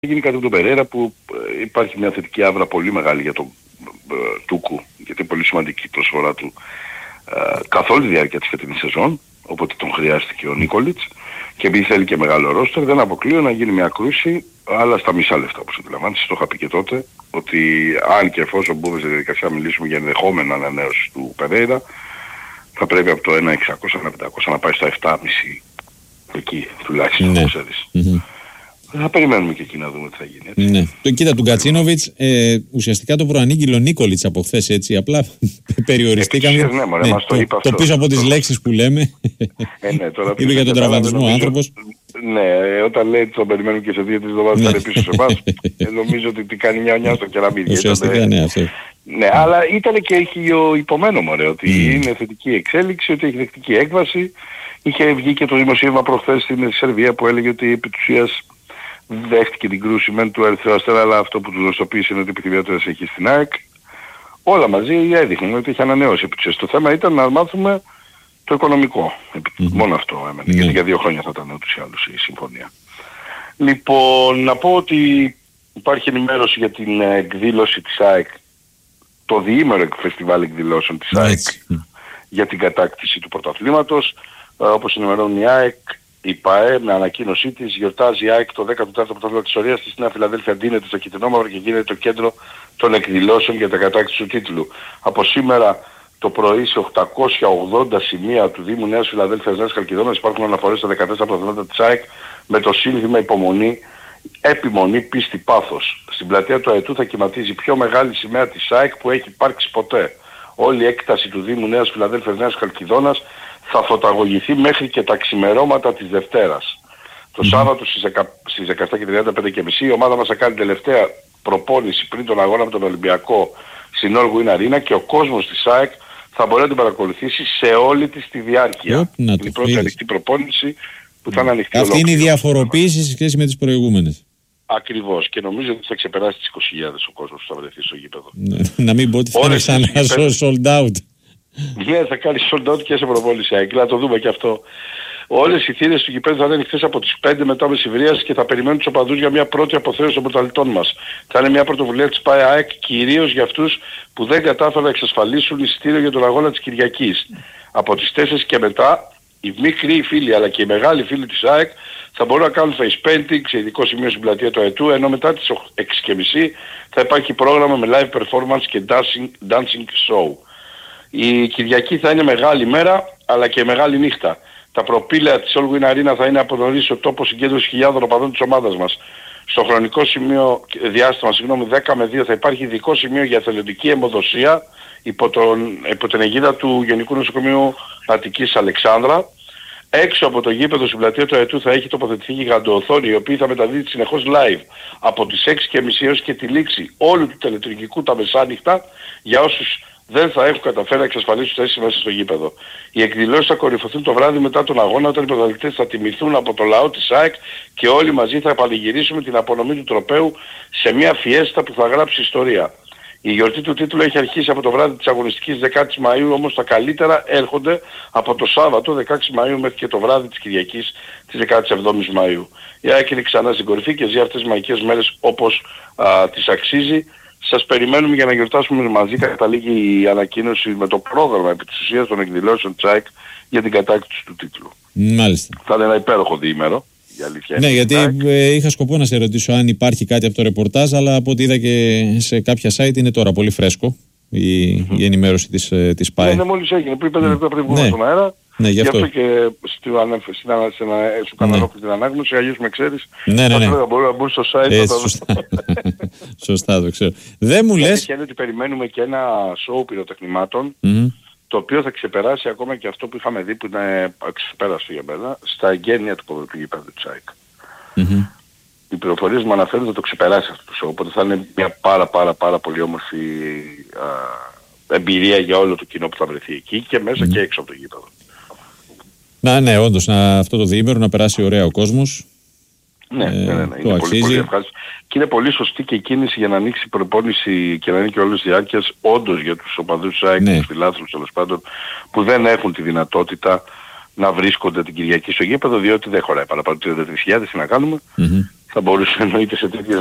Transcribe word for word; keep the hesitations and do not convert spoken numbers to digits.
γίνει κάτι με τον Περέρα που ε, υπάρχει μια θετική άβρα πολύ μεγάλη για τον ε, Τούκου, γιατί είναι πολύ σημαντική η προσφορά του ε, καθ' όλη τη διάρκεια της φετινής σεζόν, οπότε τον χρειάστηκε ο Νίκολιτς και επειδή θέλει και μεγάλο ρόστερ δεν αποκλείω να γίνει μια κρούση, αλλά στα μισά λεφτά όπως αντιλαμβάνεσαι. Το είχα πει και τότε ότι αν και εφόσον μπούμε σε διαδικασία να μιλήσουμε για ενδεχόμενα ανανέωση του Περέρα, θα πρέπει από το ένα χιλιάδες εξακόσια, ένα χιλιάδες πεντακόσια να πάει στα επτά κόμμα πέντε εκεί τουλάχιστον, ναι. ξέρεις. Mm-hmm. Θα περιμένουμε και εκεί να δούμε τι θα γίνει. Έτσι. Ναι. Το, κοίτα, του Γκατσίνοβιτς ε, ουσιαστικά το προανήγγειλο Νίκολιτς από χθες, έτσι. Απλά περιοριστήκαμε. Εξής, ναι, μωρέ, ναι, μας το, το, είπα το πίσω από τις λέξεις που λέμε. Ε, ναι, τώρα είπε για τον τραυματισμό ο άνθρωπος. Ναι, όταν λέει ότι τον περιμένουμε και σε δύο-τρεις εβδομάδες θα είναι πίσω σε εμάς, ε, νομίζω ότι τι κάνει μια νιά στο κεραμίδι. Ουσιαστικά, ναι, αυτό. Ναι, αλλά ήταν και έχει υπομένο, μωρέ, ότι mm. είναι θετική εξέλιξη, ότι έχει θετική έκβαση. Είχε βγει και το δημοσίευμα προχθές στην Σερβία που έλεγε ότι επί της ουσίας δέχτηκε την κρούση μεν του Ερυθρού Αστέρα, αλλά αυτό που του γνωστοποίησε είναι ότι επιθυμία του έχει στην ΑΕΚ. Όλα μαζί έδειχναν ότι είχε ανανεώσει επί της ουσίας. Το θέμα ήταν να μάθουμε το οικονομικό. Mm-hmm. Μόνο αυτό έμενε. Mm-hmm. Γιατί για δύο χρόνια θα ήταν ούτως ή άλλως η συμφωνία. Λοιπόν, να πω ότι υπάρχει ενημέρωση για την εκδήλωση της ΑΕΚ, το διήμερο φεστιβάλ εκδηλώσεων της ΑΕΚ mm-hmm. για την κατάκτηση του πρωταθλήματος. Ε, όπως ενημερώνει η ΑΕΚ, η ΠΑΕ με ανακοίνωσή της γιορτάζει η ΑΕΚ το δέκατο τέταρτο πρωτάθλημα της ιστορίας της στη Νέα Φιλαδέλφια, ντύνεται στο κυτρινόμαυρο και γίνεται το κέντρο των εκδηλώσεων για την κατάκτηση του τίτλου. Από σήμερα το πρωί σε οκτακόσια ογδόντα σημεία του Δήμου Νέας Φιλαδέλφειας Νέας Χαλκιδόνας υπάρχουν αναφορές στα δεκατέσσερα πρωταθλήματα της ΑΕΚ με το σύνθημα υπομονή, επιμονή, πίστη, πάθος. Στην πλατεία του Αετού θα κυματίζει η πιο μεγάλη σημαία της ΑΕΚ που έχει υπάρξει ποτέ. Όλη η έκταση του Δήμου Νέας Φιλαδέλφειας Νέας Χαλκιδόνας θα φωταγωγηθεί μέχρι και τα ξημερώματα της Δευτέρας. Το mm. Σάββατο στις δεκαεπτά και τριάντα πέντε και μισή η ομάδα μας θα κάνει τελευταία προπόνηση πριν τον αγώνα με τον Ολυμπιακό στην All Win Arena και ο κόσμος της ΑΕΚ θα μπορεί να την παρακολουθήσει σε όλη της τη διάρκεια. Yep, είναι η πρώτη ανοιχτή προπόνηση που θα είναι ανοιχτή. Αυτή είναι η διαφοροποίηση σε σχέση με τις προηγούμενες. Ακριβώς, και νομίζω ότι θα ξεπεράσει τις είκοσι χιλιάδες ο κόσμος που θα βρεθεί στο γήπεδο. Να μην πω ότι θα είναι σαν sold out. Ναι, θα κάνει sold out και σε προπόνηση ΑΕΚ, να το δούμε και αυτό. Όλες οι θύρες του γηπέδου θα είναι ανοιχτές από τις πέντε μετά μεσημβρίας και θα περιμένουν τους οπαδούς για μια πρώτη αποθέωση των πρωταθλητών μας. Θα είναι μια πρωτοβουλία της ΠΑΕ ΑΕΚ κυρίως για αυτούς που δεν κατάφεραν να εξασφαλίσουν εισιτήριο για τον αγώνα της Κυριακής. Από τις τέσσερις και μετά οι μικροί φίλοι αλλά και οι μεγάλοι φίλοι της ΑΕΚ θα μπορούν να κάνουν face painting σε ειδικό σημείο στην πλατεία του Αετού, ενώ μετά τις έξι και μισή θα υπάρχει πρόγραμμα με live performance και dancing, dancing show. Η Κυριακή θα είναι μεγάλη μέρα αλλά και μεγάλη νύχτα. Τα προπήλαια της All Win Arena θα είναι από νωρίς ο τόπος συγκέντρωσης χιλιάδων οπαδών της ομάδας μας. Στο χρονικό σημείο, διάστημα, συγγνώμη, δέκα με δύο θα υπάρχει ειδικό σημείο για εθελοντική αιμοδοσία υπό, τον, υπό την αιγίδα του Γενικού Νοσοκομείου Αττικής Αλεξάνδρα. Έξω από το γήπεδο στην πλατεία του Αετού θα έχει τοποθετηθεί γιγαντοοθόνη η οποία θα μεταδίδει συνεχώς live από τις έξι και μισή έως και τη λήξη όλου του τελετουργικού τα μεσάνυχτα για όσους δεν θα έχουν καταφέρει να εξασφαλίσουν θέσεις μέσα στο γήπεδο. Οι εκδηλώσεις θα κορυφωθούν το βράδυ μετά τον αγώνα όταν οι πρωταθλητές θα τιμηθούν από το λαό της ΑΕΚ και όλοι μαζί θα επανηγυρίσουμε την απονομή του τροπαίου σε μια φιέστα που θα γράψει ιστορία. Η γιορτή του τίτλου έχει αρχίσει από το βράδυ της αγωνιστικής δεκάτη Μαΐου, όμως τα καλύτερα έρχονται από το Σάββατο δεκαέξι Μαΐου μέχρι και το βράδυ της Κυριακής της δεκάτη εβδόμη Μαΐου. Η ΑΕΚ είναι ξανά στην κορυφή και ζει αυτές τις μαγικές μέρες όπως α, τις αξίζει. Σας περιμένουμε για να γιορτάσουμε μαζί. Καταλήγει η ανακοίνωση με το πρόγραμμα επί της ουσίας των εκδηλώσεων της ΑΕΚ για την κατάκτηση του τίτλου. Μάλιστα. Θα είναι ένα υπέροχο διήμερο. Για ναι, γιατί ε, είχα σκοπό να σε ρωτήσω αν υπάρχει κάτι από το ρεπορτάζ, αλλά από ό,τι είδα και σε κάποια site είναι τώρα πολύ φρέσκο η, mm-hmm. η ενημέρωση της, ε, της ΠΑΕ. Ναι, ναι, μόλις έγινε, πριν πέντε λεπτά πριν βγούμε ναι. στον αέρα. Ναι, γι' αυτό. Γι' αυτό και σου κανένα την ανάγνωση, αλλιώς με ξέρεις. Ναι, ναι, ναι. Θα μπορούν να μπουν στο site. Έτσι, σωστά. Σωστά, το ξέρω. Δεν μου λες... Και ότι περιμένουμε και ένα show πυροτεχνημάτων, mm-hmm. το οποίο θα ξεπεράσει ακόμα και αυτό που είχαμε δει που είναι ξεπέραστο για μένα, στα εγγένεια του ποδοσφαιρικού γηπέδου της ΑΕΚ. Mm-hmm. Οι πληροφορίες μου αναφέρουν ότι θα το ξεπεράσει αυτό το show, οπότε θα είναι μια πάρα πάρα πάρα πολύ όμορφη α, εμπειρία για όλο το κοινό που θα βρεθεί εκεί και μέσα mm-hmm. και έξω από το γήπεδο. Να, ναι, όντως, να, αυτό το διήμερο να περάσει ωραία ο κόσμος. Ναι, ε, ναι, ναι, ναι. Είναι πολύ, πολύ ευχάριστο. Και είναι πολύ σωστή και η κίνηση για να ανοίξει η προπόνηση και να είναι και όλες τις διάρκειες όντως για τους οπαδούς της ΑΕΚ, ναι. τους φιλάθλους τέλος πάντων, που δεν έχουν τη δυνατότητα να βρίσκονται την Κυριακή στο γήπεδο, διότι δεν χωράει παραπάνω τριάντα τρεις χιλιάδες, τι να κάνουμε. Mm-hmm. θα μπορούσε εννοείται σε τέτοιες